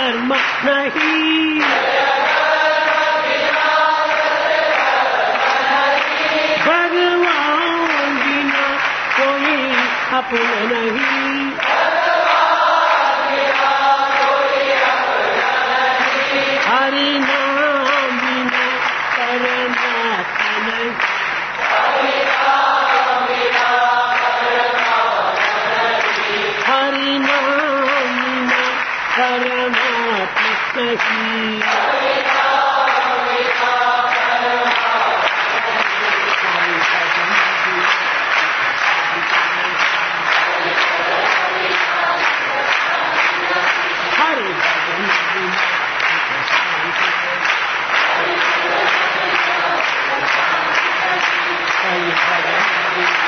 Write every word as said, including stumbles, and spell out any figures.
कर्म नहीं, भगवान बिना कोई अपना नहीं, हरि नाम बिना परमात्मा नहीं, हरि नाम बिना परमात्मा नहीं।